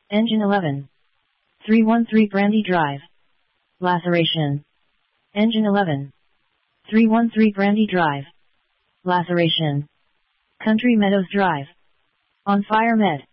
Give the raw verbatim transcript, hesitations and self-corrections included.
Engine eleven. three one three Brandy Drive. Laceration. Engine eleven. three one three Brandy Drive. Laceration. Country Meadows Drive. On Fire Med.